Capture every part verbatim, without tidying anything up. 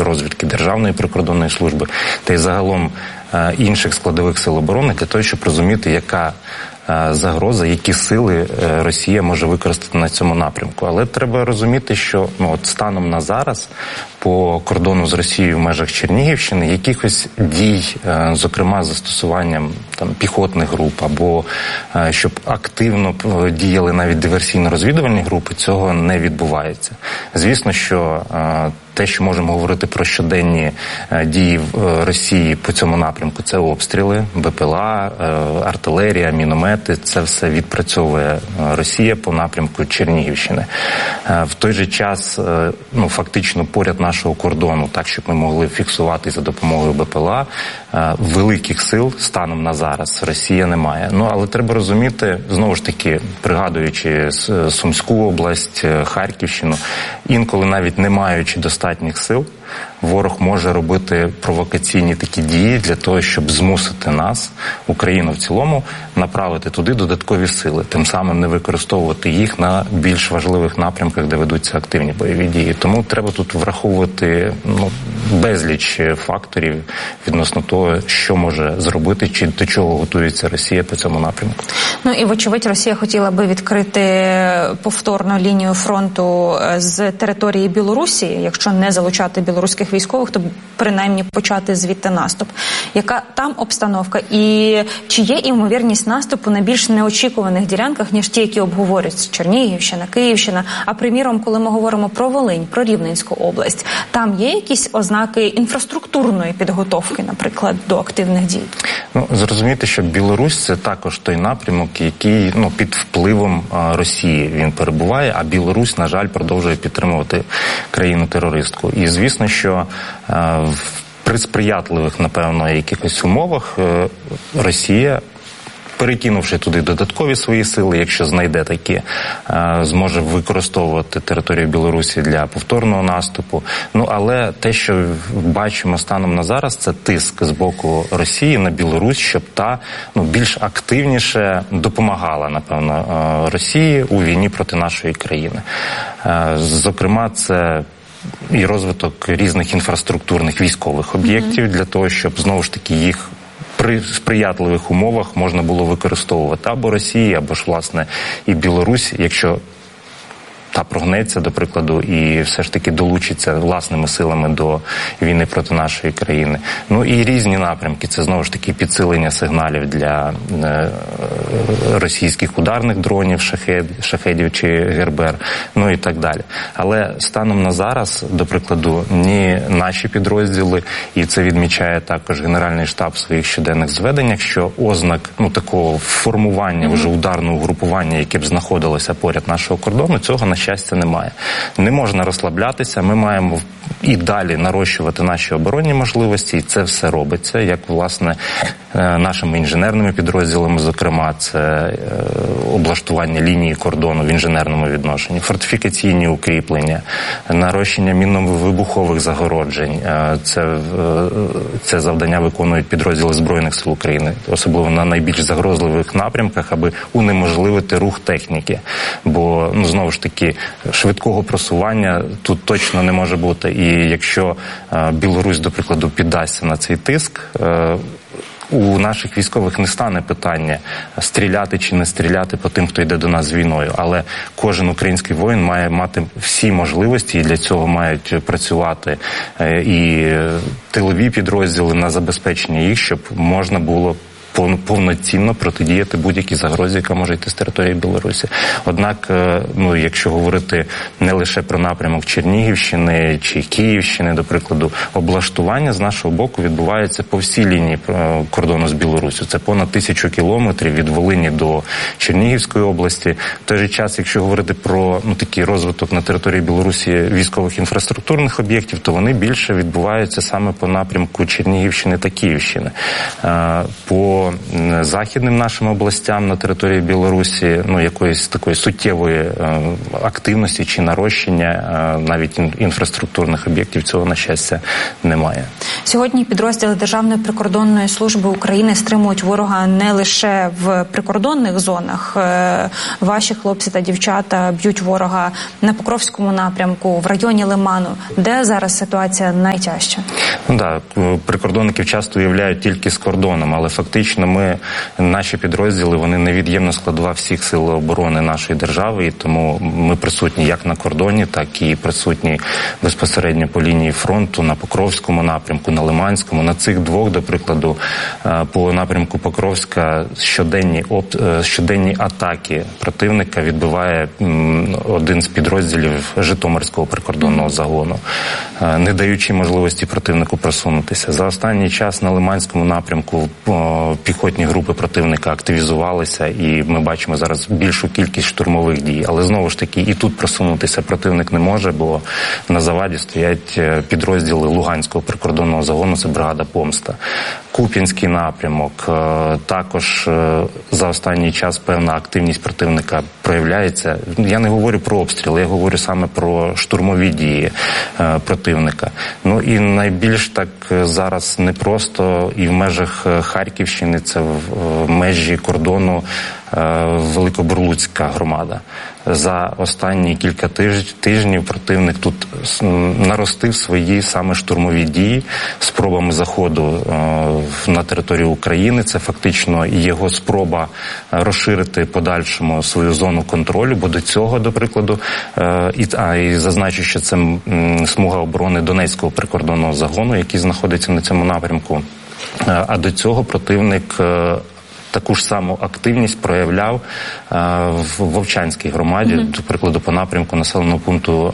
контррозвідки, Державної прикордонної служби та й загалом інших складових сил оборони для того, щоб розуміти, яка загроза, які сили Росія може використати на цьому напрямку. Але треба розуміти, що ну, от станом на зараз по кордону з Росією в межах Чернігівщини якихось дій, зокрема з застосуванням там, піхотних груп або щоб активно діяли навіть диверсійно-розвідувальні групи, цього не відбувається. Звісно, що те, що можемо говорити про щоденні дії Росії по цьому напрямку, це обстріли, БПЛА, артилерія, міномети, це все відпрацьовує Росія по напрямку Чернігівщини. В той же час, ну, фактично поряд нашого кордону, так, щоб ми могли фіксувати за допомогою БПЛА, великих сил станом на зараз Росія не має. Ну, але треба розуміти, знову ж таки, пригадуючи Сумську область, Харківщину, інколи навіть не маючи достатніх сил, ворог може робити провокаційні такі дії для того, щоб змусити нас, Україну в цілому, направити туди додаткові сили, тим самим не використовувати їх на більш важливих напрямках, де ведуться активні бойові дії. Тому треба тут враховувати ну, безліч факторів відносно того, що може зробити, чи до чого готується Росія по цьому напрямку. Ну і, вочевидь, Росія хотіла би відкрити повторно лінію фронту з території Білорусі, якщо не залучати білоруських військових, то принаймні почати звідти наступ. Яка там обстановка і чи є ймовірність наступу на більш неочікуваних ділянках, ніж ті, які обговорюються? Чернігівщина, Київщина. А, приміром, коли ми говоримо про Волинь, про Рівненську область, там є якісь ознаки інфраструктурної підготовки, наприклад, до активних дій? Ну, зрозуміти, що Білорусь – це також той напрямок, який ну, під впливом а, Росії він перебуває, а Білорусь, на жаль, продовжує підтримувати країну-терористку. І, звісно, що а, в, при сприятливих, напевно, якихось умовах а, Росія, перекинувши туди додаткові свої сили, якщо знайде такі, зможе використовувати територію Білорусі для повторного наступу. Ну, але те, що бачимо станом на зараз, це тиск з боку Росії на Білорусь, щоб та ну, більш активніше допомагала, напевно, Росії у війні проти нашої країни. Зокрема, це і розвиток різних інфраструктурних військових об'єктів для того, щоб, знову ж таки, їх при сприятливих умовах можна було використовувати або Росії, або ж, власне, і Білорусь, якщо та прогнеться, до прикладу, і все ж таки долучиться власними силами до війни проти нашої країни. Ну і різні напрямки. Це, знову ж таки, підсилення сигналів для е, російських ударних дронів, шахед, шахедів чи Гербер, ну і так далі. Але станом на зараз, до прикладу, ні наші підрозділи, і це відмічає також Генеральний штаб в своїх щоденних зведеннях, що ознак ну, такого формування вже ударного групування, яке б знаходилося поряд нашого кордону, цього, на щастя, немає. Не можна розслаблятися, ми маємо і далі нарощувати наші оборонні можливості, і це все робиться, як, власне, нашими інженерними підрозділами, зокрема, це облаштування лінії кордону в інженерному відношенні, фортифікаційні укріплення, нарощення мінно-вибухових загороджень. Це, це завдання виконують підрозділи Збройних сил України, особливо на найбільш загрозливих напрямках, аби унеможливити рух техніки. Бо, ну, знову ж таки, швидкого просування тут точно не може бути. І якщо Білорусь, до прикладу, піддасться на цей тиск, у наших військових не стане питання стріляти чи не стріляти по тим, хто йде до нас з війною. Але кожен український воїн має мати всі можливості, і для цього мають працювати і тилові підрозділи на забезпечення їх, щоб можна було повноцінно протидіяти будь-якій загрозі, яка може йти з території Білорусі. Однак, ну, якщо говорити не лише про напрямок Чернігівщини чи Київщини, до прикладу, облаштування з нашого боку відбувається по всій лінії кордону з Білоруссю. Це понад тисячу кілометрів від Волині до Чернігівської області. В той же час, якщо говорити про ну, такий розвиток на території Білорусі військових інфраструктурних об'єктів, то вони більше відбуваються саме по напрямку Чернігівщини та Київщини. По по західним нашим областям на території Білорусі, ну, якоїсь такої суттєвої е, активності чи нарощення е, навіть ін, інфраструктурних об'єктів, цього, на щастя, немає. Сьогодні підрозділи Державної прикордонної служби України стримують ворога не лише в прикордонних зонах. Е, ваші хлопці та дівчата б'ють ворога на Покровському напрямку, в районі Лиману. Де зараз ситуація найтяжча? Ну так, прикордонників часто уявляють тільки з кордоном, але фактично ми, наші підрозділи, вони невід'ємна складова всіх сил оборони нашої держави, і тому ми присутні як на кордоні, так і присутні безпосередньо по лінії фронту, на Покровському напрямку, на Лиманському. На цих двох, до прикладу, по напрямку Покровська щоденні, щоденні атаки противника відбиває один з підрозділів Житомирського прикордонного загону, не даючи можливості противнику просунутися. За останній час на Лиманському напрямку піхотні групи противника активізувалися, і ми бачимо зараз більшу кількість штурмових дій. Але знову ж таки і тут просунутися противник не може, бо на заваді стоять підрозділи Луганського прикордонного загону, це бригада «Помста». Куп'янський напрямок, також за останній час певна активність противника проявляється. Я не говорю про обстріли, я говорю саме про штурмові дії противника. Ну і найбільш так зараз не просто і в межах Харківщини, це в межі кордону Великобурлуцька громада. За останні кілька тижнів противник тут наростив свої саме штурмові дії спробами заходу на територію України. Це фактично його спроба розширити подальшому свою зону контролю, бо до цього, до прикладу, і, а, і зазначу, що це смуга оборони Донецького прикордонного загону, який знаходиться на цьому напрямку. А до цього противник таку ж саму активність проявляв е, в Вовчанській громаді, mm-hmm. до прикладу, по напрямку населеного пункту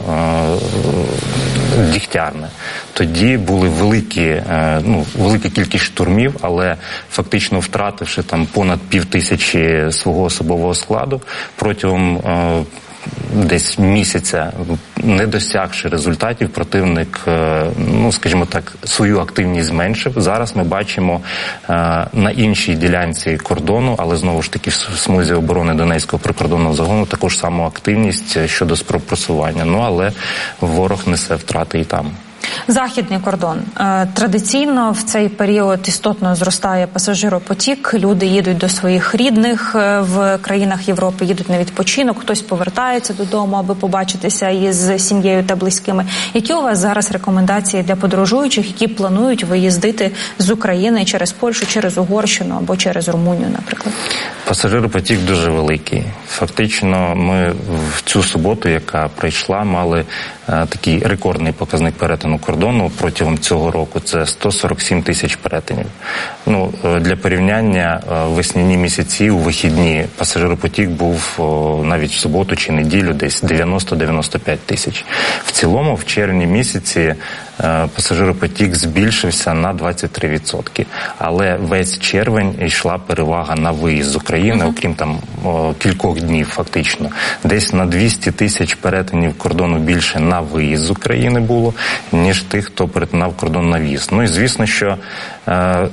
е, Дігтярне. Тоді були великі, е, ну, велика кількість штурмів, але фактично втративши там понад пів тисячі свого особового складу протягом е, десь місяця, не досягши результатів, противник, ну, скажімо так, свою активність зменшив. Зараз ми бачимо на іншій ділянці кордону, але знову ж таки в смузі оборони Донецького прикордонного загону таку ж саму активність щодо спроб просування. Ну, але ворог несе втрати і там. Західний кордон. Традиційно в цей період істотно зростає пасажиропотік. Люди їдуть до своїх рідних в країнах Європи, їдуть на відпочинок, хтось повертається додому, аби побачитися із сім'єю та близькими. Які у вас зараз рекомендації для подорожуючих, які планують виїздити з України через Польщу, через Угорщину або через Румунію, наприклад? Пасажиропотік дуже великий. Фактично ми в цю суботу, яка прийшла, мали такий рекордний показник перетину кордону протягом цього року. Це сто сорок сім тисяч перетинів. Ну, для порівняння, весняні місяці, у вихідні пасажиропотік був навіть в суботу чи неділю десь дев'яносто - дев'яносто п'ять тисяч. В цілому, в червні місяці пасажиропотік збільшився на двадцять три відсотки. Але весь червень йшла перевага на виїзд з України, окрім там кількох днів фактично. Десь на двісті тисяч перетинів кордону більше на виїзд з України було, ніж тих, хто перетинав кордон на в'їзд. Ну і звісно, що е,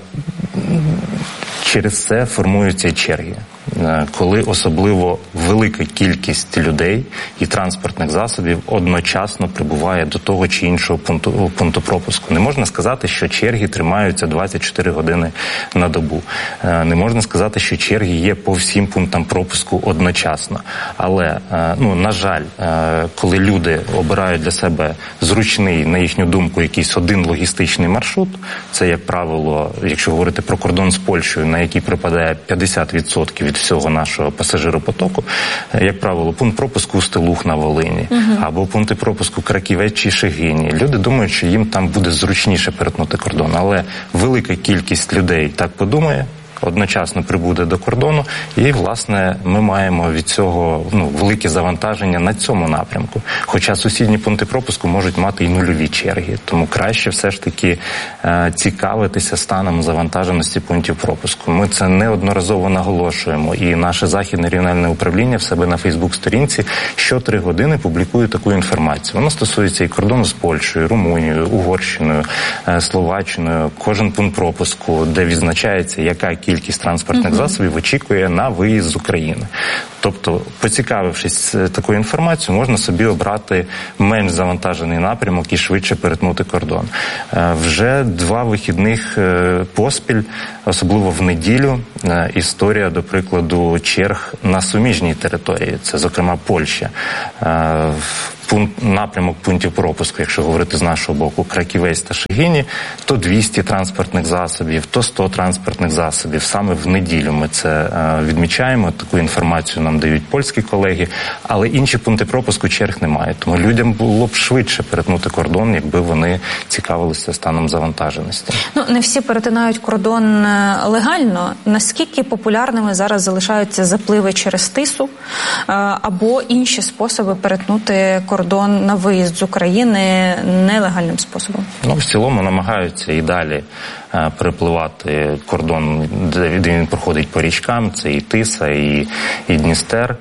через це формуються черги. Коли особливо велика кількість людей і транспортних засобів одночасно прибуває до того чи іншого пункту, пункту пропуску. Не можна сказати, що черги тримаються двадцять чотири години на добу. Не можна сказати, що черги є по всім пунктам пропуску одночасно. Але, ну, на жаль, коли люди обирають для себе зручний, на їхню думку, якийсь один логістичний маршрут, це, як правило, якщо говорити про кордон з Польщею, на який припадає п'ятдесят відсотків від всього нашого пасажиропотоку, як правило, пункт пропуску Устилух на Волині, uh-huh. або пункти пропуску Краківець чи Шегині. Люди думають, що їм там буде зручніше перетнути кордон, але велика кількість людей так подумає, одночасно прибуде до кордону, і, власне, ми маємо від цього, ну, велике завантаження на цьому напрямку. Хоча сусідні пункти пропуску можуть мати і нульові черги. Тому краще все ж таки е, цікавитися станом завантаженості пунктів пропуску. Ми це неодноразово наголошуємо, і наше Західне регіональне управління в себе на Фейсбук-сторінці що три години публікує таку інформацію. Воно стосується і кордону з Польщею, Румунією, Угорщиною, е, Словаччиною. Кожен пункт пропуску, де відзначається, яка кількість кількість транспортних uh-huh. засобів очікує на виїзд з України. Тобто, поцікавившись такою інформацією, можна собі обрати менш завантажений напрямок і швидше перетнути кордон. Вже два вихідних поспіль, особливо в неділю, історія, до прикладу, черг на суміжній території, це, зокрема, Польща. Пункт, напрямок пунктів пропуску, якщо говорити з нашого боку, Краківець та Шегині, то двісті транспортних засобів, то сто транспортних засобів. Саме в неділю ми це е, відмічаємо, таку інформацію нам дають польські колеги, але інші пункти пропуску черг немає. Тому людям було б швидше перетнути кордон, якби вони цікавилися станом завантаженості. Ну, не всі перетинають кордон легально. Наскільки популярними зараз залишаються запливи через Тису е, або інші способи перетнути кордон? Кордон на виїзд з України нелегальним способом? Ну, в цілому намагаються і далі е, перепливати кордон, де він проходить по річкам, це і Тиса, і, і Дністер.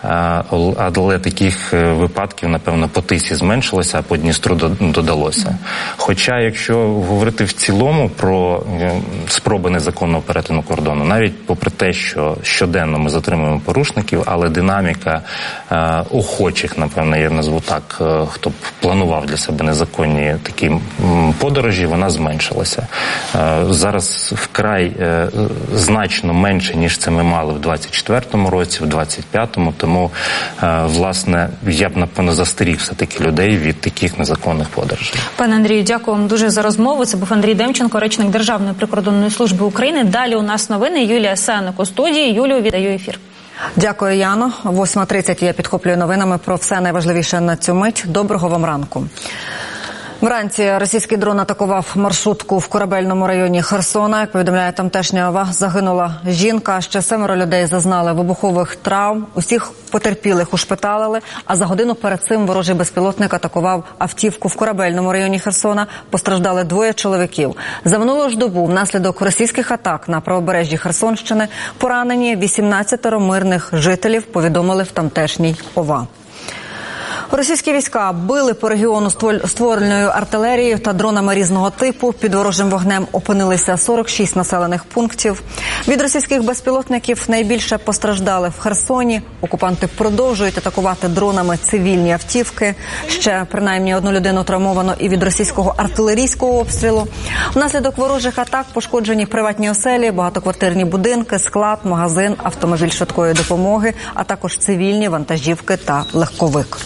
Але таких випадків, напевно, по Тисі зменшилося, а по Дністру додалося. Хоча, якщо говорити в цілому про спроби незаконного перетину кордону, навіть попри те, що щоденно ми затримуємо порушників, але динаміка охочих, напевно, я назву так, хто б планував для себе незаконні такі подорожі, вона зменшилася. Зараз вкрай значно менше, ніж це ми мали в двадцять четвертому році, в двадцять п'ятому, тому Тому, власне, я б, напевно, застеріг все-таки людей від таких незаконних подорожей. Пане Андрію, дякую вам дуже за розмову. Це був Андрій Демченко, речник Державної прикордонної служби України. Далі у нас новини. Юлія Сенник у студії. Юлію, віддаю ефір. Дякую, Яно. восьма тридцять я підхоплюю новинами про все найважливіше на цю мить. Доброго вам ранку. Вранці російський дрон атакував маршрутку в корабельному районі Херсона. Як повідомляє тамтешня ОВА, загинула жінка, ще семеро людей зазнали вибухових травм. Усіх потерпілих ушпиталили, а за годину перед цим ворожий безпілотник атакував автівку в корабельному районі Херсона. Постраждали двоє чоловіків. За минулу ж добу внаслідок російських атак на правобережжі Херсонщини поранені вісімнадцятеро мирних жителів, повідомили в тамтешній ОВА. Російські війська били по регіону ствольною артилерією та дронами різного типу. Під ворожим вогнем опинилися сорок шість населених пунктів. Від російських безпілотників найбільше постраждали в Херсоні. Окупанти продовжують атакувати дронами цивільні автівки. Ще принаймні одну людину травмовано і від російського артилерійського обстрілу. Внаслідок ворожих атак пошкоджені приватні оселі, багатоквартирні будинки, склад, магазин, автомобіль швидкої допомоги, а також цивільні вантажівки та легковик.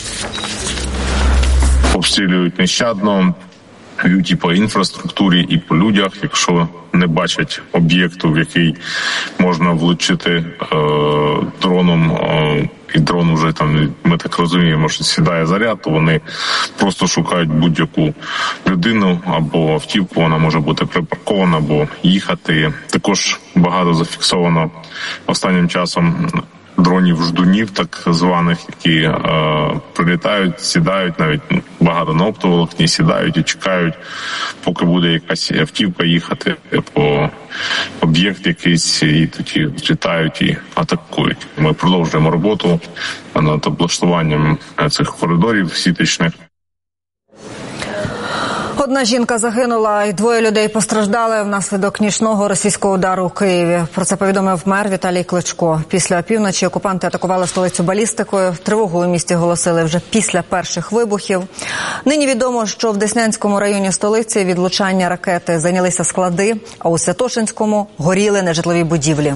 Обстрілюють нещадно, б'ють і по інфраструктурі, і по людях, якщо не бачать об'єкту, в який можна влучити е, дроном, е, і дрон вже там, ми так розуміємо, що сідає заряд, то вони просто шукають будь-яку людину або автівку, вона може бути припаркована або їхати. Також багато зафіксовано останнім часом дронів-ждунів, так званих, які е, прилітають, сідають, навіть багато на оптоволокні, сідають і чекають, поки буде якась автівка їхати по об'єкт якийсь, і тоді злітають і атакують. Ми продовжуємо роботу над облаштуванням цих коридорів сіточних. Одна жінка загинула і двоє людей постраждали внаслідок нічного російського удару у Києві. Про це повідомив мер Віталій Кличко. Після опівночі окупанти атакували столицю балістикою. Тривогу у місті оголосили вже після перших вибухів. Нині відомо, що в Деснянському районі столиці від влучання ракети зайнялися склади, а у Святошинському горіли нежитлові будівлі.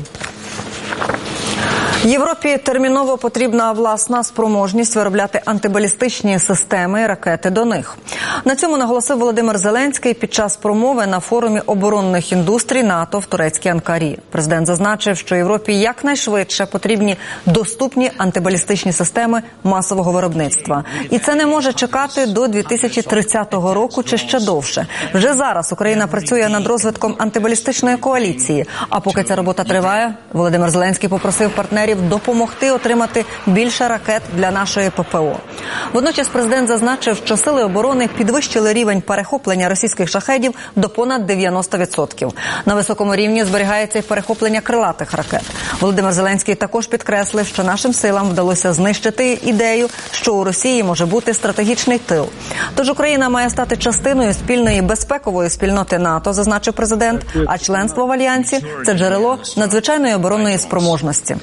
Європі терміново потрібна власна спроможність виробляти антибалістичні системи і ракети до них. На цьому наголосив Володимир Зеленський під час промови на форумі оборонних індустрій НАТО в турецькій Анкарі. Президент зазначив, що Європі якнайшвидше потрібні доступні антибалістичні системи масового виробництва. І це не може чекати до дві тисячі тридцятого року чи ще довше. Вже зараз Україна працює над розвитком антибалістичної коаліції. А поки ця робота триває, Володимир Зеленський попросив партнерів партнерів допомогти отримати більше ракет для нашої ППО. Водночас президент зазначив, що сили оборони підвищили рівень перехоплення російських шахедів до понад дев'яносто відсотків. На високому рівні зберігається і перехоплення крилатих ракет. Володимир Зеленський також підкреслив, що нашим силам вдалося знищити ідею, що у Росії може бути стратегічний тил. Тож Україна має стати частиною спільної безпекової спільноти НАТО, зазначив президент, а членство в альянсі – це джерело надзвичайної оборонної спроможності.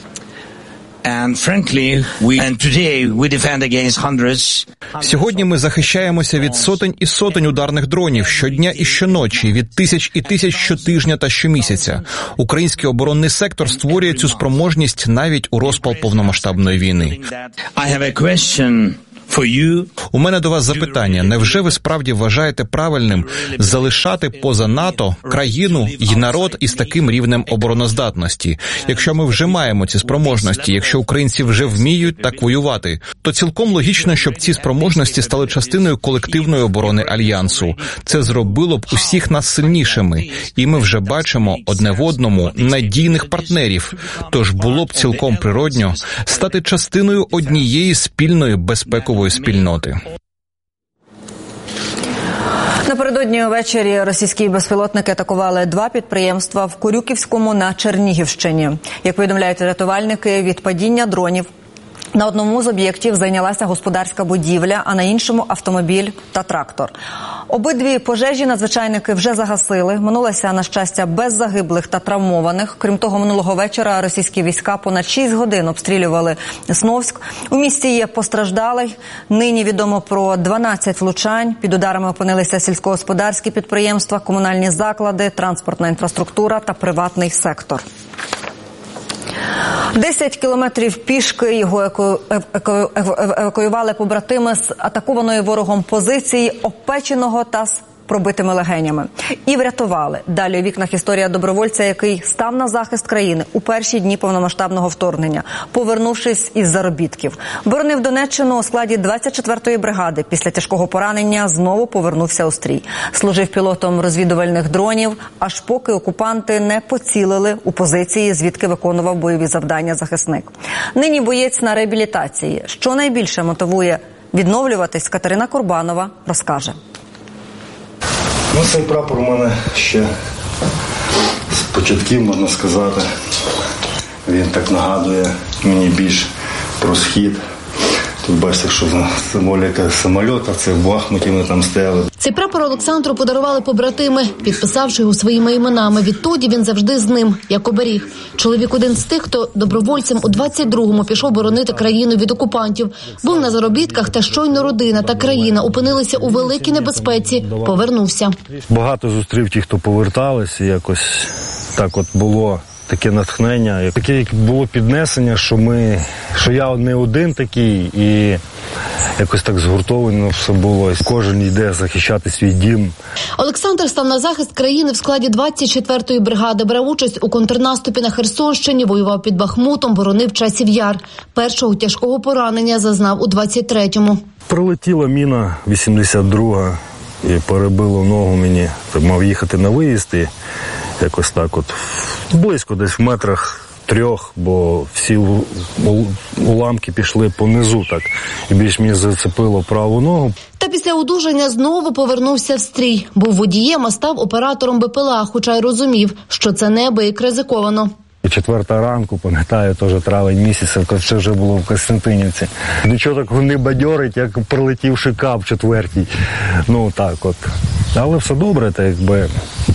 Сьогодні ми захищаємося від сотень і сотень ударних дронів щодня і щоночі, від тисяч і тисяч щотижня та щомісяця. Український оборонний сектор створює цю спроможність навіть у розпал повномасштабної війни. У мене до вас запитання. Невже ви справді вважаєте правильним залишати поза НАТО країну і народ із таким рівнем обороноздатності? Якщо ми вже маємо ці спроможності, якщо українці вже вміють так воювати, то цілком логічно, щоб ці спроможності стали частиною колективної оборони Альянсу. Це зробило б усіх нас сильнішими. І ми вже бачимо одне в одному надійних партнерів. Тож було б цілком природньо стати частиною однієї спільної безпекової спільноти. Напередодні увечері російські безпілотники атакували два підприємства в Курюківському на Чернігівщині. Як повідомляють рятувальники, від падіння дронів на одному з об'єктів зайнялася господарська будівля, а на іншому – автомобіль та трактор. Обидві пожежі надзвичайники вже загасили. Минулася, на щастя, без загиблих та травмованих. Крім того, минулого вечора російські війська понад шість годин обстрілювали Сновськ. У місті є постраждалий. Нині відомо про дванадцять влучань. Під ударами опинилися сільськогосподарські підприємства, комунальні заклади, транспортна інфраструктура та приватний сектор. Десять кілометрів пішки його еку... еку... евакуювали побратими з атакованої ворогом позиції, опеченого та з пробитими легенями. І врятували. Далі у вікнах історія добровольця, який став на захист країни у перші дні повномасштабного вторгнення, повернувшись із заробітків. Боронив Донеччину у складі двадцять четвертої бригади. Після тяжкого поранення знову повернувся у стрій. Служив пілотом розвідувальних дронів, аж поки окупанти не поцілили у позиції, звідки виконував бойові завдання захисник. Нині боєць на реабілітації. Що найбільше мотивує відновлюватись, Катерина Курбанова розкаже. Ну, цей прапор у мене ще з початків, можна сказати. Він так нагадує мені більш про схід. Тут бачите, що символіка самольота, це в Бахмуті ми там стояли. Цей прапор Олександру подарували побратими, підписавши його своїми іменами. Відтоді він завжди з ним, як оберіг. Чоловік один з тих, хто добровольцем у двадцять другому пішов боронити країну від окупантів. Був на заробітках, та щойно родина та країна опинилися у великій небезпеці. Повернувся. Багато зустрів ті, хто повертались, якось так от було таке натхнення, таке було піднесення, що ми, що я не один такий, і якось так згуртовано все було. Кожен йде захищати свій дім. Олександр став на захист країни в складі двадцять четвертої бригади, брав участь у контрнаступі на Херсонщині, воював під Бахмутом, боронив Часів Яр. Першого тяжкого поранення зазнав у двадцять третьому. Прилетіла міна вісімдесят друга і перебило ногу мені. Мав їхати на виїзд і якось так от близько, десь в метрах трьох, бо всі уламки пішли понизу так. І більш мені зацепило праву ногу. Та після одужання знову повернувся в стрій. Був водієм, а став оператором БПЛА, хоча й розумів, що це неабияк ризиковано. Четверта ранку, пам'ятаю, теж травень місяць, це вже було в Костянтинівці. Нічого так вони бадьорить, як прилетівши кап четвертій. Ну так от. Але все добре, так якби...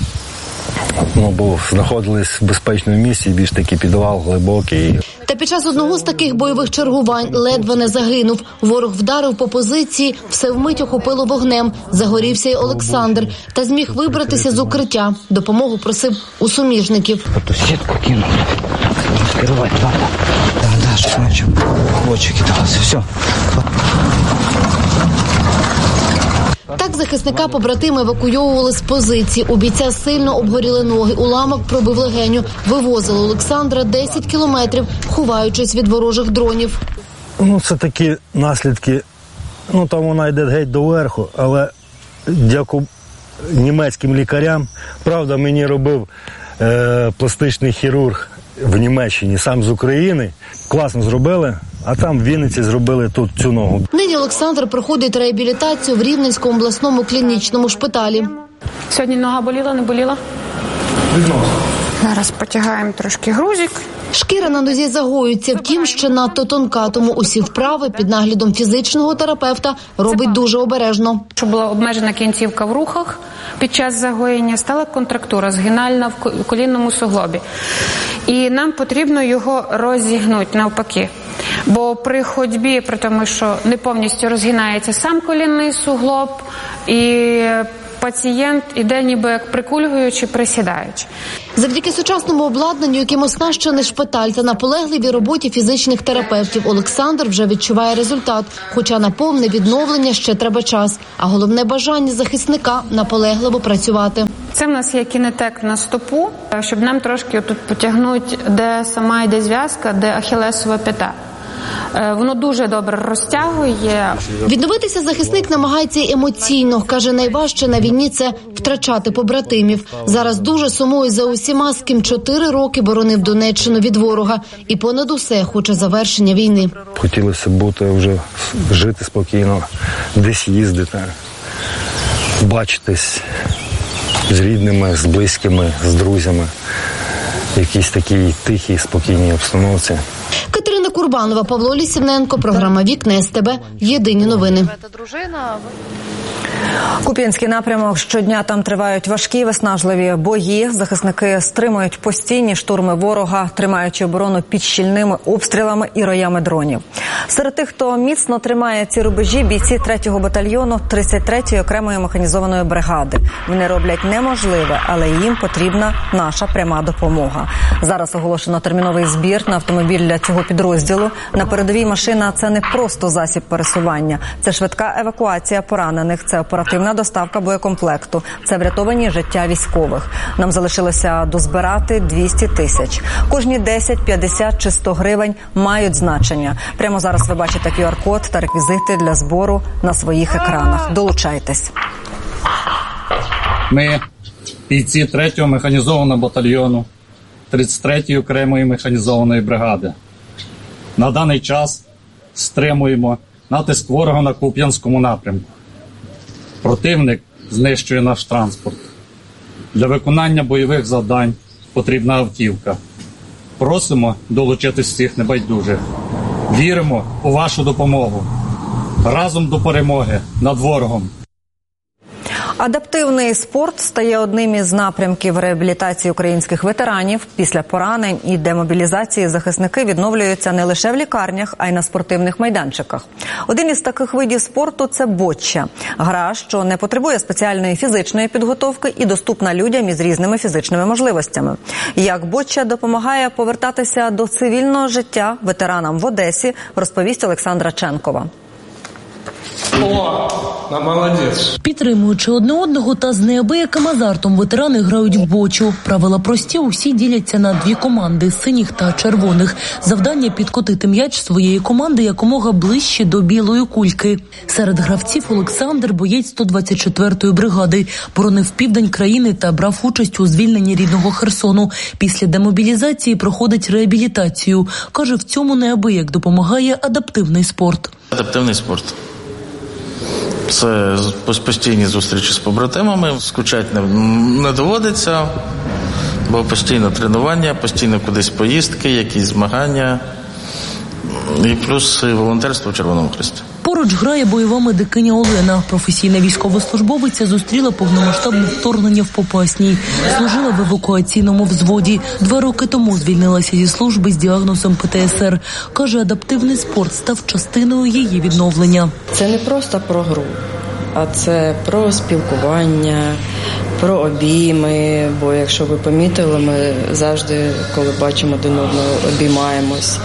Ну, бо знаходились в безпечному місці, більш такий підвал глибокий. Та під час одного з таких бойових чергувань ледве не загинув. Ворог вдарив по позиції, все вмить охопило вогнем. Загорівся й Олександр. Та зміг вибратися з укриття. Допомогу просив у суміжників. Эту сетку кинул. Скрывать надо. Да, да, что значит. В очи кидалось. Все. Так захисника побратими евакуйовували з позиції. У бійця сильно обгоріли ноги, уламок пробив легеню. Вивозили Олександра десять кілометрів, ховаючись від ворожих дронів. Ну, це такі наслідки. Ну, там вона йде геть до верху, але дякую німецьким лікарям. Правда, мені робив е, пластичний хірург в Німеччині, сам з України. Класно зробили, а там в Вінниці зробили тут цю ногу. Нині Олександр проходить реабілітацію в Рівненському обласному клінічному шпиталі. Сьогодні нога боліла, не боліла? Зараз потягаємо трошки грузик. Шкіра на нозі загоюється, втім, ще надто тонка, тому усі вправи під наглядом фізичного терапевта робить дуже обережно. Щоб була обмежена кінцівка в рухах, під час загоєння стала контрактура згинальна в колінному суглобі. І нам потрібно його розігнути навпаки. Бо при ходьбі, при тому, що не повністю розгинається сам колінний суглоб, і пацієнт іде ніби як прикульгуючи, присідаючи. Завдяки сучасному обладнанню, яким оснащений шпиталь та наполегливій роботі фізичних терапевтів, Олександр вже відчуває результат. Хоча на повне відновлення ще треба час. А головне бажання захисника – наполегливо працювати. Це в нас є кінетек на стопу, щоб нам трошки тут потягнути, де сама йде зв'язка, де ахілесова п'ята. Воно дуже добре розтягує. Відновитися захисник намагається емоційно. Каже, найважче на війні – це втрачати побратимів. Зараз дуже сумує за усіма, з ким чотири роки боронив Донеччину від ворога. І понад усе хоче завершення війни. Хотілося бути вже, жити спокійно, десь їздити, бачитись з рідними, з близькими, з друзями. В якійсь такій тихій, спокійній обстановці. Катерина Курбанова, Павло Лісівненко, програма «Вікна СТБ». Єдині новини. Куп'янський напрямок. Щодня там тривають важкі, виснажливі бої. Захисники стримують постійні штурми ворога, тримаючи оборону під щільними обстрілами і роями дронів. Серед тих, хто міцно тримає ці рубежі, бійці третього батальйону тридцять третьої окремої механізованої бригади. Вони роблять неможливе, але їм потрібна наша пряма допомога. Зараз оголошено терміновий збір на автомобіль для цього підрозділу. На передовій машина – це не просто засіб пересування. Це швидка евакуація поранених, це оперативна доставка боєкомплекту, це врятовані життя військових. Нам залишилося дозбирати двісті тисяч. Кожні десять, п'ятдесят чи сто гривень мають значення. Прямо зараз ви бачите ку ар-код та реквізити для збору на своїх екранах. Долучайтесь. Ми, бійці третього механізованого батальйону тридцять третьої окремої механізованої бригади. На даний час стримуємо натиск ворога на Куп'янському напрямку. Противник знищує наш транспорт. Для виконання бойових завдань потрібна автівка. Просимо долучитись всіх небайдужих. Віримо у вашу допомогу. Разом до перемоги над ворогом. Адаптивний спорт стає одним із напрямків реабілітації українських ветеранів. Після поранень і демобілізації захисники відновлюються не лише в лікарнях, а й на спортивних майданчиках. Один із таких видів спорту – це бочча. Гра, що не потребує спеціальної фізичної підготовки і доступна людям із різними фізичними можливостями. Як бочча допомагає повертатися до цивільного життя ветеранам в Одесі, розповість Олександра Ченкова. О, молодець. Підтримуючи одне одного та з неабияким азартом, ветерани грають в бочу. Правила прості, усі діляться на дві команди – синіх та червоних. Завдання – підкотити м'яч своєї команди якомога ближче до білої кульки. Серед гравців Олександр – боєць сто двадцять четвертої бригади. Боронив південь країни та брав участь у звільненні рідного Херсону. Після демобілізації проходить реабілітацію. Каже, в цьому неабияк допомагає адаптивний спорт. Адаптивний спорт. Це постійні зустрічі з побратимами, скучати не, не доводиться, бо постійно тренування, постійно кудись поїздки, якісь змагання і плюс волонтерство в Червоному Хресті. Поруч грає бойова медикиня Олена. Професійна військовослужбовиця зустріла повномасштабне вторгнення в Попасній. Служила в евакуаційному взводі. Два роки тому звільнилася зі служби з діагнозом пе те ес ер. Каже, адаптивний спорт став частиною її відновлення. Це не просто про гру, а це про спілкування, про обійми. Бо, якщо ви помітили, ми завжди, коли бачимо один одного, обіймаємось.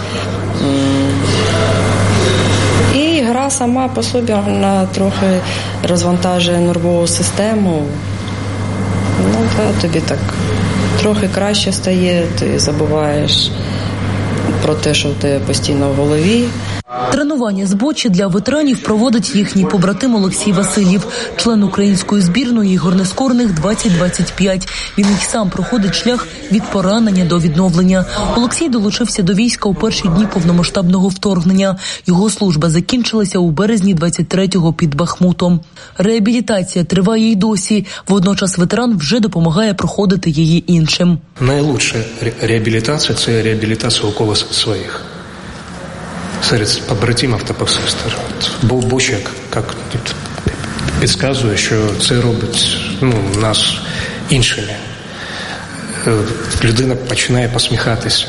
І гра сама по собі, вона трохи розвантажує нервову систему. Ну, та тобі так трохи краще стає, ти забуваєш про те, що в тебе постійно в голові. Тренування з бочі для ветеранів проводить їхній побратим Олексій Васильєв, член української збірної ігор нескорених двадцять двадцять п'ять. Він і сам проходить шлях від поранення до відновлення. Олексій долучився до війська у перші дні повномасштабного вторгнення. Його служба закінчилася у березні двадцять третього під Бахмутом. Реабілітація триває й досі. Водночас ветеран вже допомагає проходити її іншим. Найлучша реабілітація – це реабілітація у коло своїх. Серед побратимів та посестер. Був Бучак, як підказує, що це робить ну, нас іншими. Людина починає посміхатися.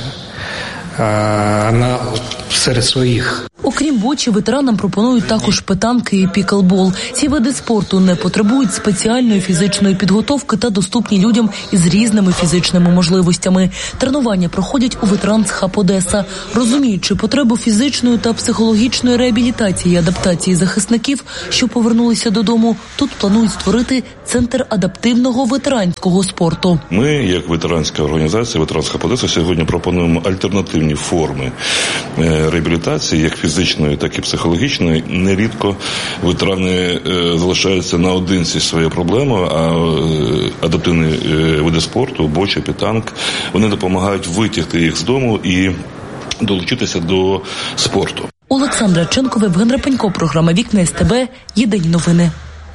Вона серед своїх. Окрім бочі, ветеранам пропонують також питанки і піклбол. Ці види спорту не потребують спеціальної фізичної підготовки та доступні людям із різними фізичними можливостями. Тренування проходять у ветеранс-хаб Одеса. Розуміючи потребу фізичної та психологічної реабілітації і адаптації захисників, що повернулися додому, тут планують створити центр адаптивного ветеранського спорту. Ми, як ветеранська організація «Ветеранс-хаб Одеса», сьогодні пропонуємо альтернативні форми реабілітації, як фізичної, так і психологічної. Нерідко ветерани е, залишаються наодинці зі своєю проблемою, а е, адаптивні е, види спорту, боча, пітанк, вони допомагають витягти їх з дому і долучитися до спорту. Олександра Ченкова, Євген Рапенько, програма «Вікна СТБ», єдині новини.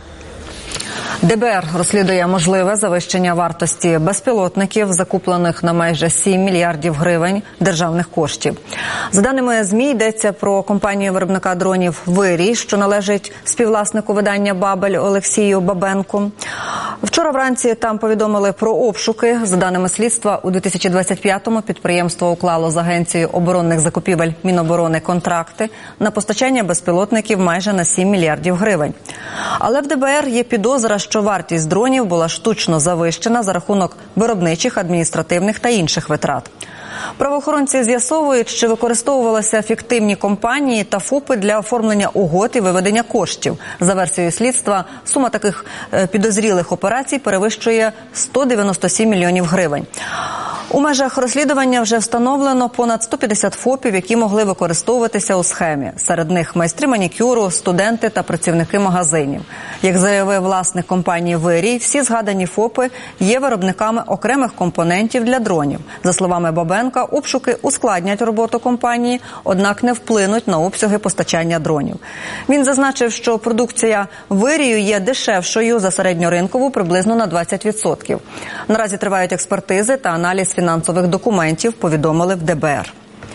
ДБР розслідує можливе завищення вартості безпілотників, закуплених на майже сім мільярдів гривень державних коштів. За даними ЗМІ, йдеться про компанію виробника дронів «Вирій», що належить співвласнику видання «Бабель» Олексію Бабенку. Вчора вранці там повідомили про обшуки. За даними слідства, у дві тисячі двадцять п'ятому підприємство уклало з Агенцією оборонних закупівель Міноборони контракти на постачання безпілотників майже на сім мільярдів гривень. Але в ДБР є підозра, що вартість дронів була штучно завищена за рахунок виробничих, адміністративних та інших витрат. Правоохоронці з'ясовують, що використовувалися фіктивні компанії та ФОПи для оформлення угод і виведення коштів. За версією слідства, сума таких підозрілих операцій перевищує сто дев'яносто сім мільйонів гривень. У межах розслідування вже встановлено понад сто п'ятдесят ФОПів, які могли використовуватися у схемі. Серед них майстри манікюру, студенти та працівники магазинів. Як заявив власник компанії «Вирій», всі згадані ФОПи є виробниками окремих компонентів для дронів. За словами Бабенка, обшуки ускладнять роботу компанії, однак не вплинуть на обсяги постачання дронів. Він зазначив, що продукція «Вирію» є дешевшою за середньоринкову приблизно на двадцять відсотків. Наразі тривають експертизи та аналіз фінансових документів, повідомили в ДБР.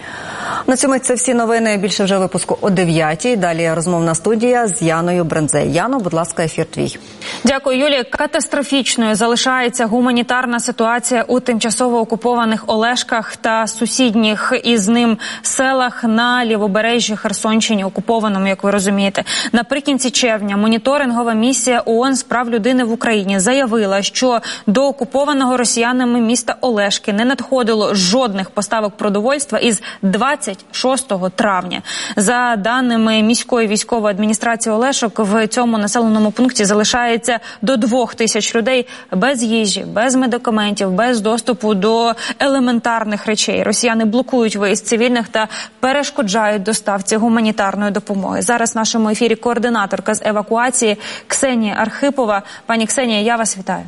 На цьому це всі новини. Більше вже випуску о дев'ятій. Далі розмовна студія з Яною Брензей. Яно, будь ласка, ефір твій. Дякую, Юлія. Катастрофічною залишається гуманітарна ситуація у тимчасово окупованих Олешках та сусідніх із ним селах на лівобережжі Херсонщині, окупованому, як ви розумієте. Наприкінці червня моніторингова місія ООН з прав людини в Україні заявила, що до окупованого росіянами міста Олешки не надходило жодних поставок продовольства із двадцять шостого травня. За даними міської військової адміністрації Олешок, в цьому населеному пункті залишається до двох тисяч людей без їжі, без медикаментів, без доступу до елементарних речей. Росіяни блокують виїзд цивільних та перешкоджають доставці гуманітарної допомоги. Зараз в нашому ефірі координаторка з евакуації Ксенія Архипова. Пані Ксенія, я вас вітаю.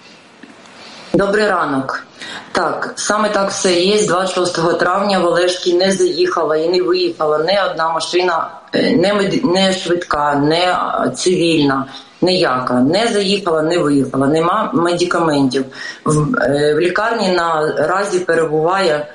Добрий ранок. Так, саме так все є. двадцять шостого травня в Олешки не заїхала і не виїхала ні одна машина, не, мед... не швидка, не цивільна, ніяка. Не заїхала, не виїхала, нема медикаментів. В, в лікарні наразі перебуває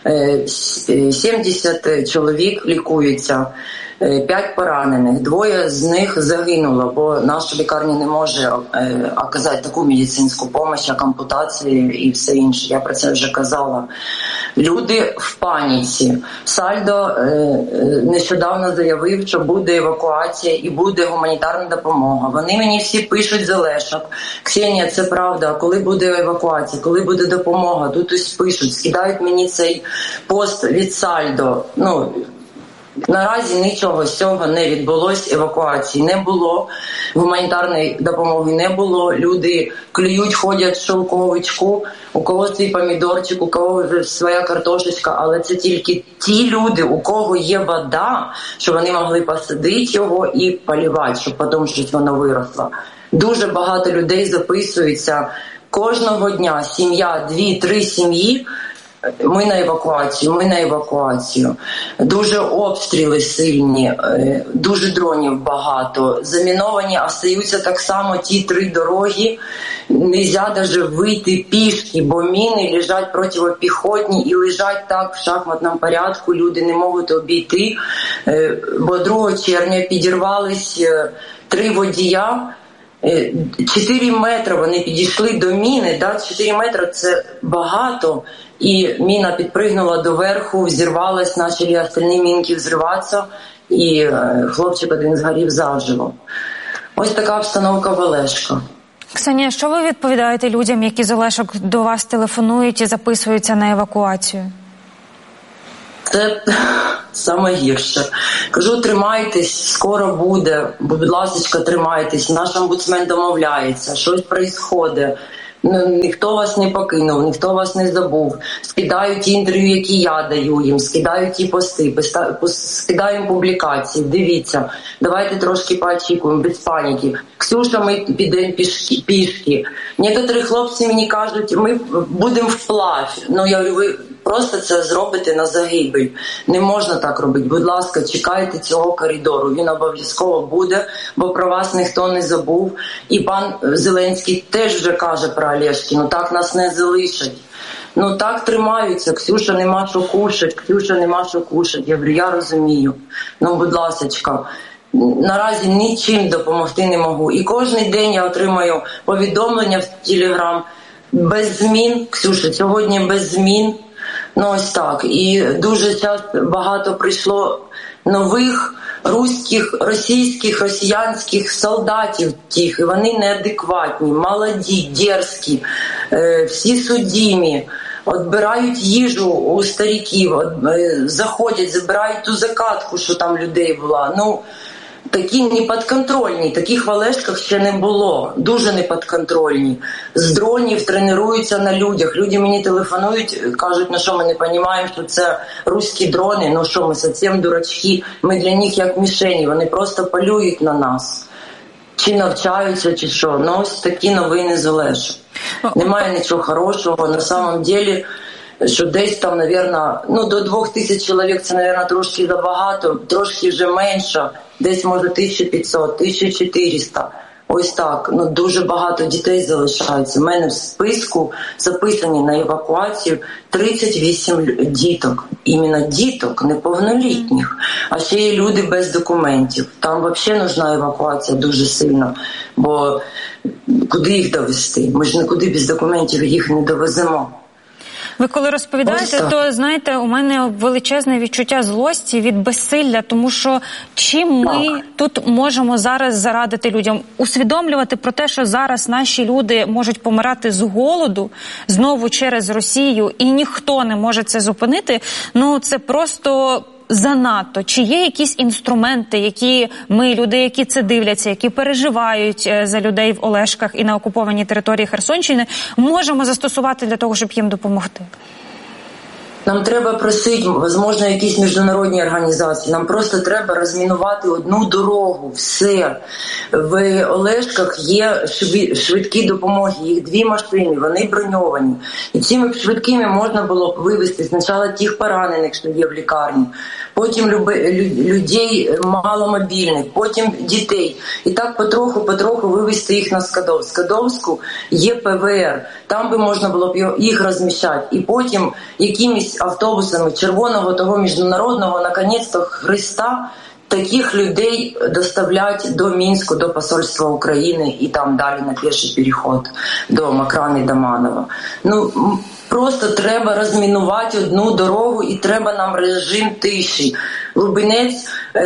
сімдесят чоловік, лікуються. П'ять поранених, двоє з них загинуло, бо наша лікарня не може е, оказати таку медицинську допомогу, як ампутації і все інше. Я про це вже казала. Люди в паніці. Сальдо е, нещодавно заявив, що буде евакуація і буде гуманітарна допомога. Вони мені всі пишуть з Олешок. Ксенія, це правда, коли буде евакуація, коли буде допомога? Тут ось пишуть, скидають мені цей пост від Сальдо. Ну, Наразі нічого з цього не відбулось, евакуації не було, гуманітарної допомоги не було, люди клюють, ходять в шовковичку, у кого свій помідорчик, у кого вже своя картошечка, але це тільки ті люди, у кого є вода, що вони могли посадити його і полівати, щоб потім щось воно виросло. Дуже багато людей записуються кожного дня, сім'я, дві-три сім'ї, ми на евакуацію, ми на евакуацію. Дуже обстріли сильні, дуже дронів багато. Заміновані остаються так само ті три дороги. Нельзя навіть вийти пішки, бо міни лежать протипіхотні і лежать так в шахматному порядку. Люди не можуть обійти. Бо другого червня підірвались три водія. Чотири метри вони підійшли до міни, да? чотири метри – це багато, і міна підпригнула доверху, взірвалась, почали остальні мінки взриватися, і хлопчик один згорів заживо. Ось така обстановка в Олешках. Ксенія, що ви відповідаєте людям, які з Олешок до вас телефонують і записуються на евакуацію? Це саме гірше. Кажу, тримайтесь, скоро буде, будь ласка, тримайтесь, наш омбудсмен домовляється, щось відбувається. Ну, ніхто вас не покинув, ніхто вас не забув. Скидають ті інтерв'ю, які я даю їм, скидають ті пости, скидаємо публікації. Дивіться, давайте трошки поочікуємо, без паніки. Ксюша, ми підемо пішки, пішки. Некоторі хлопці мені кажуть, ми будемо вплав. Ну, я говорю, ви просто це зробите на загибель. Не можна так робити. Будь ласка, чекайте цього коридору. Він обов'язково буде, бо про вас ніхто не забув. І пан Зеленський теж вже каже про Олешкіну, так нас не залишать. Ну так тримаються, Ксюша нема що кушать, Ксюша нема що кушать. Я говорю, я розумію. Ну, будь ласочка, наразі нічим допомогти не можу. І кожен день я отримую повідомлення в Телеграм без змін. Ксюша, сьогодні без змін. Ну ось так. І дуже часто багато прийшло нових руських, російських, росіянських солдатів тих. І вони неадекватні, молоді, дерзкі, е, всі судимі. Отбирають їжу у стариків, от, е, заходять, забирають ту закатку, що там людей була. Ну, такі непідконтрольні, таких в Олешках ще не було, дуже непідконтрольні. З дронів тренуються на людях. Люди мені телефонують, кажуть, ну що ми не розуміємо, що це руські дрони, ну що ми зовсім дурачки, ми для них як мішені, вони просто полюють на нас. Чи навчаються, чи що. Ну ось такі новини з Олешок. Немає нічого хорошого, на самом деле, що десь там, мабуть, ну до двох тисяч чоловік це, мабуть, трошки забагато, трошки вже менше, десь, може, тисяча п'ятсот, тисяча чотириста. Ось так. Ну, дуже багато дітей залишається. У мене в списку записані на евакуацію тридцять вісім діток. Іменно діток, неповнолітніх. А ще є люди без документів. Там взагалі нужна евакуація дуже сильно. Бо куди їх довести? Ми ж нікуди без документів їх не довеземо. Ви коли розповідаєте, то, знаєте, у мене величезне відчуття злості від безсилля, тому що чим ми так. тут можемо зараз зарадити людям? Усвідомлювати про те, що зараз наші люди можуть помирати з голоду, знову через Росію, і ніхто не може це зупинити, ну це просто занадто. Чи є якісь інструменти, які ми, люди, які це дивляться, які переживають за людей в Олешках і на окупованій території Херсонщини, можемо застосувати для того, щоб їм допомогти? Нам треба просити, можливо, якісь міжнародні організації. Нам просто треба розмінувати одну дорогу, все. В Олешках є швидкі допомоги, їх дві машини, вони броньовані. І цими швидкими можна було б вивезти спочатку тих поранених, що є в лікарні, потім людей маломобільних, потім дітей. І так потроху-потроху вивезти їх на Скадовську. Скадовську є Пе Ве Ер, там би можна було б їх розміщати. І потім якимись автобусами червоного того міжнародного, наконець-то, Христа, таких людей доставлять до Мінську, до посольства України і там далі на перший переход до Макрани, Доманова. Ну, просто треба розмінувати одну дорогу і треба нам режим тиші. Лубенець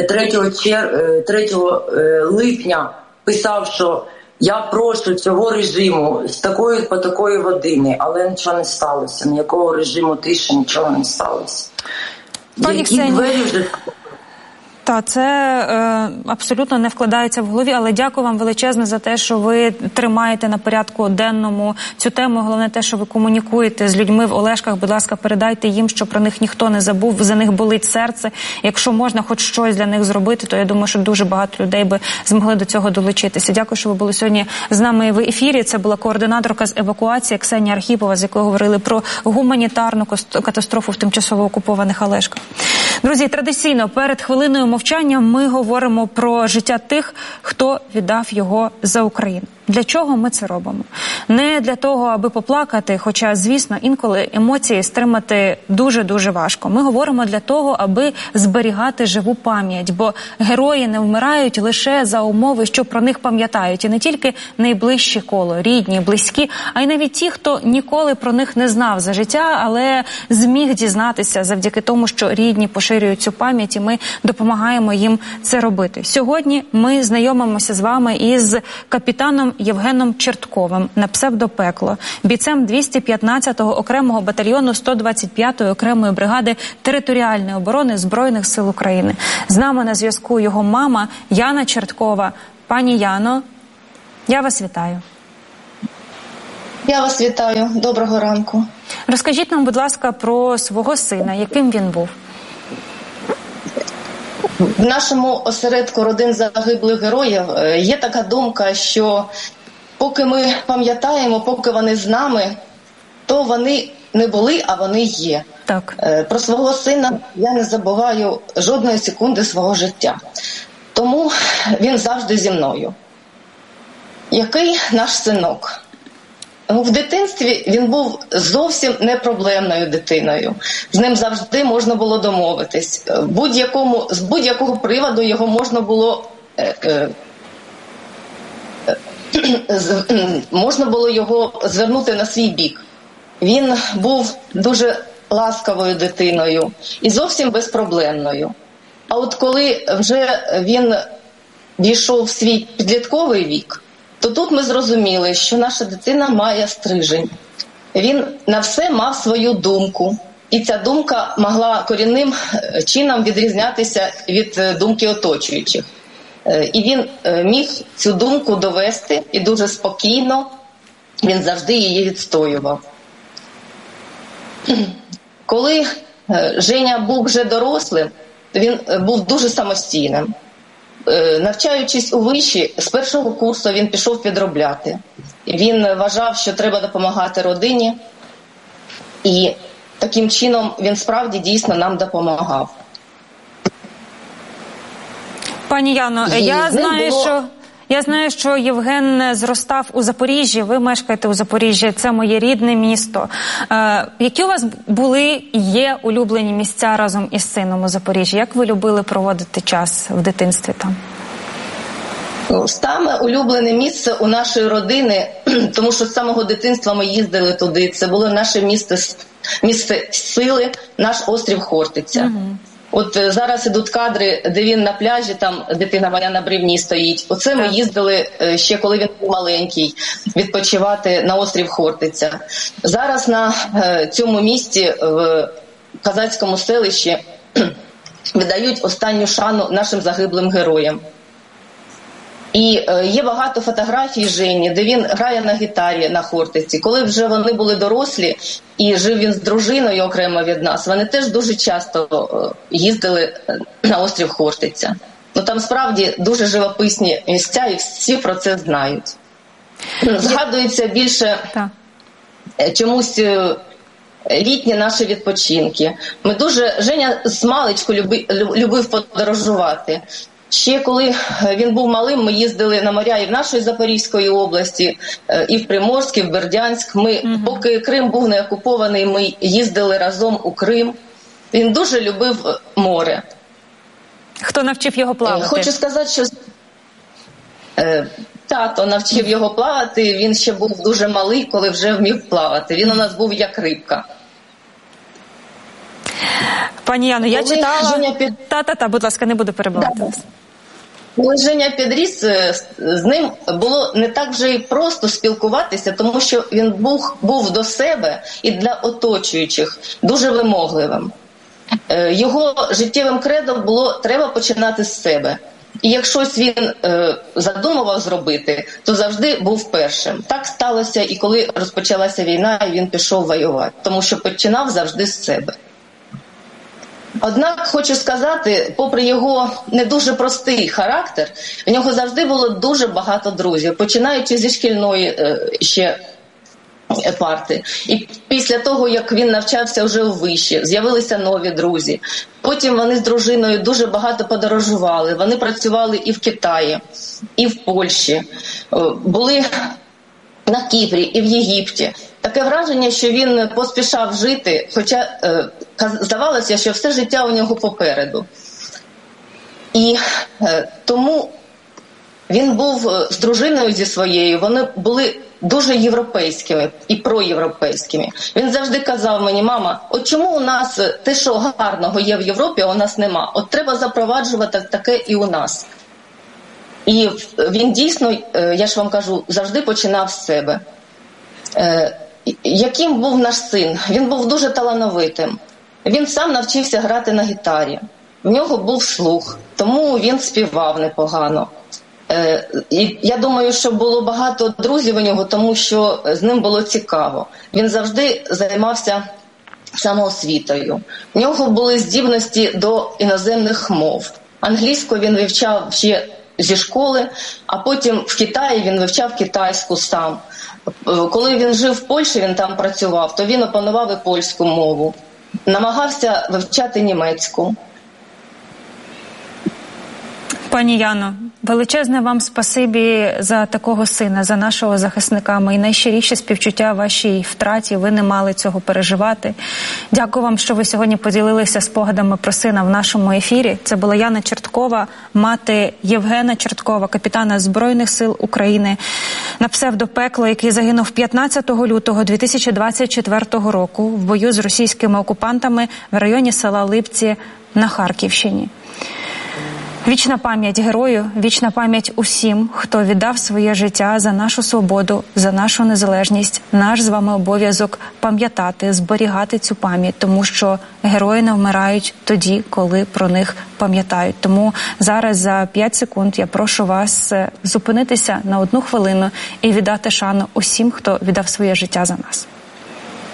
третього липня писав, що я прошу цього режиму з такої по такої години, але нічого не сталося. Ніякого режиму тиші, нічого не сталося. Пані Ксенія, вже... Та це е, абсолютно не вкладається в голові, але дякую вам величезне за те, що ви тримаєте на порядку денному цю тему. Головне те, що ви комунікуєте з людьми в Олешках. Будь ласка, передайте їм, що про них ніхто не забув, за них болить серце. Якщо можна хоч щось для них зробити, то я думаю, що дуже багато людей би змогли до цього долучитися. Дякую, що ви були сьогодні з нами в ефірі. Це була координаторка з евакуації Ксенія Архіпова, з якою говорили про гуманітарну катастрофу в тимчасово окупованих Олешках. Друзі, традиційно перед хвилиною мовчання ми говоримо про життя тих, хто віддав його за Україну. Для чого ми це робимо? Не для того, аби поплакати, хоча, звісно, інколи емоції стримати дуже-дуже важко. Ми говоримо для того, аби зберігати живу пам'ять, бо герої не вмирають лише за умови, що про них пам'ятають. І не тільки найближче коло, рідні, близькі, а й навіть ті, хто ніколи про них не знав за життя, але зміг дізнатися завдяки тому, що рідні поширюють цю пам'ять, і ми допомагаємо їм це робити. Сьогодні ми знайомимося з вами із капітаном Євгеном Чертковим на псевдопекло, бійцем двісті п'ятнадцятого окремого батальйону сто двадцять п'ятої окремої бригади територіальної оборони Збройних сил України. З нами на зв'язку його мама Яна Черткова. Пані Яно, я вас вітаю. Я вас вітаю. Доброго ранку. Розкажіть нам, будь ласка, про свого сина, яким він був. В нашому осередку родин загиблих героїв є така думка, що поки ми пам'ятаємо, поки вони з нами, то вони не були, а вони є. Так. Про свого сина я не забуваю жодної секунди свого життя. Тому він завжди зі мною. Який наш синок? В дитинстві він був зовсім не проблемною дитиною. З ним завжди можна було домовитись. Будь-якому, з будь-якого приводу його можна було е, е, е, можна було його звернути на свій бік. Він був дуже ласкавою дитиною і зовсім безпроблемною. А от коли вже він дійшов в свій підлітковий вік, то тут ми зрозуміли, що наша дитина має стрижень. Він на все мав свою думку. І ця думка могла корінним чином відрізнятися від думки оточуючих. І він міг цю думку довести, і дуже спокійно він завжди її відстоював. Коли Женя був вже дорослим, він був дуже самостійним. Навчаючись у виші, з першого курсу він пішов підробляти. Він вважав, що треба допомагати родині, і таким чином він справді дійсно нам допомагав. Пані Яно, і я знаю, було... що я знаю, що Євген зростав у Запоріжжі, ви мешкаєте у Запоріжжі, це моє рідне місто. Е, які у вас були і є улюблені місця разом із сином у Запоріжжі? Як ви любили проводити час в дитинстві там? Саме улюблене місце у нашої родини, тому що з самого дитинства ми їздили туди, це було наше місце, місце сили, наш острів Хортиця. Угу. От зараз ідуть кадри, де він на пляжі, там дитина моя на бревні стоїть. Оце ми їздили ще, коли він був маленький, відпочивати на острів Хортиця. Зараз на цьому місці, в казацькому селищі, віддають останню шану нашим загиблим героям. І е, є багато фотографій Жені, де він грає на гітарі на Хортиці. Коли вже вони були дорослі і жив він з дружиною окремо від нас, вони теж дуже часто е, їздили на острів Хортиця. Ну там справді дуже живописні місця і всі про це знають. Згадується більше чомусь е, літні наші відпочинки. Ми дуже, Женя з маличку люби, любив подорожувати. Ще коли він був малим, ми їздили на моря і в нашої Запорізької області, і в Приморськ, і в Бердянськ. Ми, угу. Поки Крим був не окупований, ми їздили разом у Крим. Він дуже любив море. Хто навчив його плавати? Хочу сказати, що тато навчив його плавати. Він ще був дуже малий, коли вже вмів плавати. Він у нас був як рибка. Пані Яно, я коли читала... Під... Та-та-та, будь ласка, не буду перебивати вас. Коли Женя підріс, з ним було не так вже і просто спілкуватися, тому що він був, був до себе і для оточуючих дуже вимогливим. Його життєвим кредом було «треба починати з себе». І якщо щось він е, задумував зробити, то завжди був першим. Так сталося і коли розпочалася війна, і він пішов воювати, тому що починав завжди з себе. Однак, хочу сказати, попри його не дуже простий характер, в нього завжди було дуже багато друзів, починаючи зі шкільної е, ще парти. І після того, як він навчався вже у виші, з'явилися нові друзі. Потім вони з дружиною дуже багато подорожували. Вони працювали і в Китаї, і в Польщі. Були на Кіпрі і в Єгипті. Таке враження, що він поспішав жити, хоча е, здавалося, що все життя у нього попереду. І е, тому він був з дружиною зі своєю, вони були дуже європейськими і проєвропейськими. Він завжди казав мені: мама, от чому у нас те, що гарного є в Європі, а у нас нема? От треба запроваджувати таке і у нас. І він дійсно, я ж вам кажу, завжди починав з себе. Яким був наш син? Він був дуже талановитим. Він сам навчився грати на гітарі. В нього був слух, тому він співав непогано. І я думаю, що було багато друзів у нього, тому що з ним було цікаво. Він завжди займався самоосвітою. У нього були здібності до іноземних мов. Англійську він вивчав ще зі школи, а потім в Китаї він вивчав китайську сам. Коли він жив в Польщі, він там працював, то він опанував і польську мову. Намагався вивчати німецьку. Пані Яно, величезне вам спасибі за такого сина, за нашого захисника. Ми найщиріші співчуття вашій втраті, ви не мали цього переживати. Дякую вам, що ви сьогодні поділилися спогадами про сина в нашому ефірі. Це була Яна Черткова, мати Євгена Черткова, капітана Збройних сил України, на псевдопекло, який загинув п'ятнадцятого лютого дві тисячі двадцять четвертого року в бою з російськими окупантами в районі села Липці на Харківщині. Вічна пам'ять герою, вічна пам'ять усім, хто віддав своє життя за нашу свободу, за нашу незалежність. Наш з вами обов'язок пам'ятати, зберігати цю пам'ять, тому що герої не вмирають тоді, коли про них пам'ятають. Тому зараз за п'ять секунд я прошу вас зупинитися на одну хвилину і віддати шану усім, хто віддав своє життя за нас.